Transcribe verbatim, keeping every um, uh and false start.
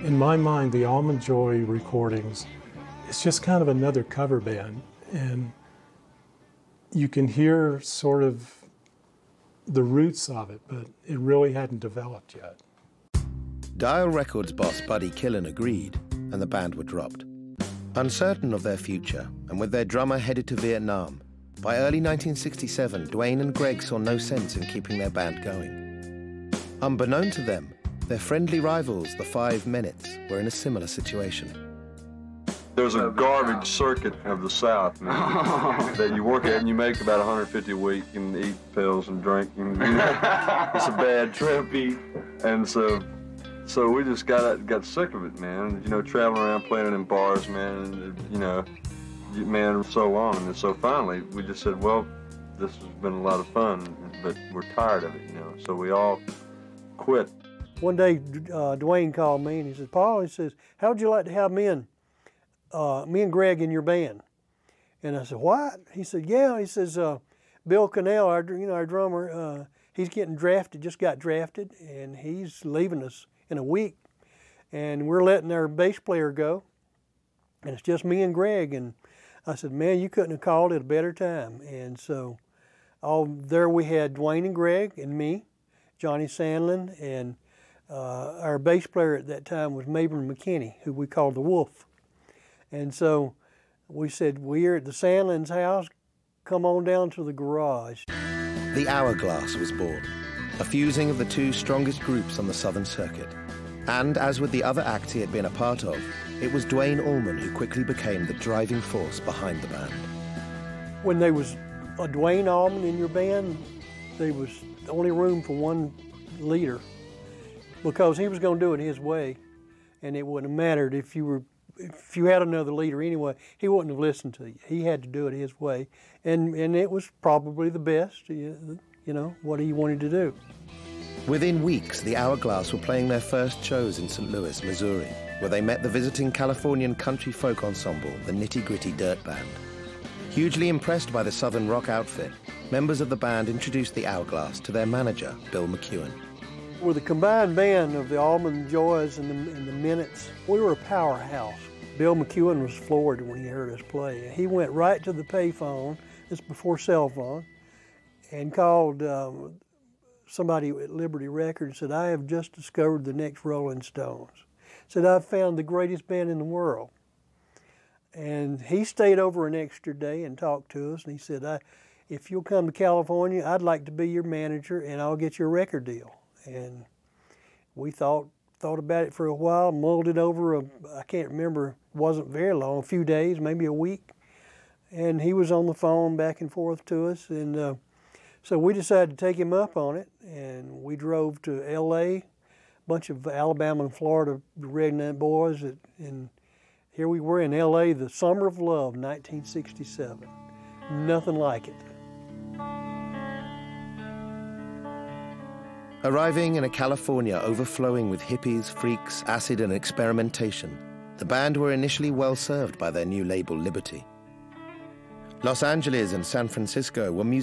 In my mind, the Almond Joy recordings, it's just kind of another cover band, and you can hear sort of the roots of it, but it really hadn't developed yet. Dial Records boss Buddy Killen agreed, and the band were dropped. Uncertain of their future, and with their drummer headed to Vietnam, by early nineteen sixty-seven, Duane and Greg saw no sense in keeping their band going. Unbeknown to them, their friendly rivals, the Five Minutes, were in a similar situation. There's a garbage circuit of the South, man, that you work at and you make about one hundred fifty a week and eat pills and drink. And, you know, it's a bad trip. And so so we just got got sick of it, man. You know, traveling around playing in bars, man, and, you know, man, so long. And so finally we just said, well, this has been a lot of fun, but we're tired of it, you know. So we all quit. One day, uh, Duane called me and he said, Paul, he says, how would you like to have me and, uh, me and Greg in your band? And I said, what? He said, yeah. He says, uh, Bill Cannell, our, you know, our drummer, uh, he's getting drafted, just got drafted, and he's leaving us in a week. And we're letting our bass player go, and it's just me and Greg. And I said, man, you couldn't have called it a better time. And so all there we had Duane and Greg and me, Johnny Sandlin, and Uh, our bass player at that time was Mabry McKinney, who we called the Wolf. And so we said, we're at the Sandlin's house, come on down to the garage. The Hourglass was born, a fusing of the two strongest groups on the Southern Circuit. And as with the other acts he had been a part of, it was Duane Allman who quickly became the driving force behind the band. When there was a Duane Allman in your band, there was only room for one leader, because he was going to do it his way, and it wouldn't have mattered if you were, if you had another leader anyway, he wouldn't have listened to you. He had to do it his way, and and it was probably the best, you know, what he wanted to do. Within weeks, the Hourglass were playing their first shows in Saint Louis, Missouri, where they met the visiting Californian country folk ensemble, the Nitty Gritty Dirt Band. Hugely impressed by the Southern rock outfit, members of the band introduced the Hourglass to their manager, Bill McEwen. With the combined band of the Almond Joys and the, and the Minutes, we were a powerhouse. Bill McEwen was floored when he heard us play. He went right to the payphone, this before cell phone, and called um, somebody at Liberty Records and said, I have just discovered the next Rolling Stones. Said, I've found the greatest band in the world. And he stayed over an extra day and talked to us, and he said, I, if you'll come to California, I'd like to be your manager and I'll get you a record deal. And we thought thought about it for a while, mulled it over, a, I can't remember, it wasn't very long, a few days, maybe a week. And he was on the phone back and forth to us. And uh, so we decided to take him up on it. And we drove to L A, a bunch of Alabama and Florida redneck boys. At, and here we were in L A, the Summer of Love, nineteen sixty-seven. Nothing like it. Arriving in a California overflowing with hippies, freaks, acid, and experimentation, the band were initially well served by their new label, Liberty. Los Angeles and San Francisco were music